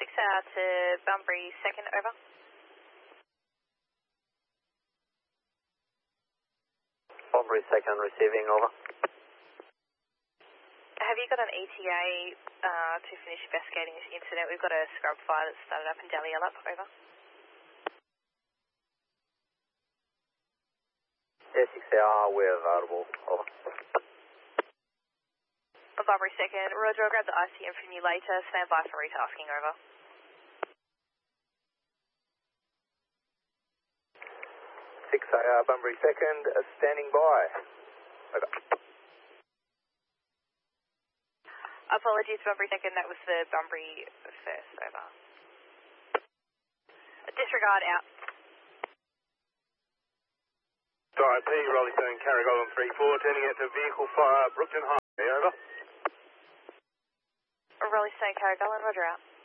6 to Bunbury 2nd, over. Bunbury 2nd receiving, over. Have you got an ETA to finish investigating this incident? We've got a scrub fire that started up in Dalyellum, over. Yeah, 6AR, we're available, over. Bunbury 2nd, Roger, I'll grab the ICM from you later. Stand by for retasking, over. 6AR, Bunbury 2nd, standing by, over. Apologies, Bunbury 2nd, that was the Bunbury 1st, over. Disregard, out. RIP, Rolly Stone, Carrigal on 3-4, turning it to vehicle fire, Brookton Highway, over. Rolly Stone, Carrigal, Roger, out.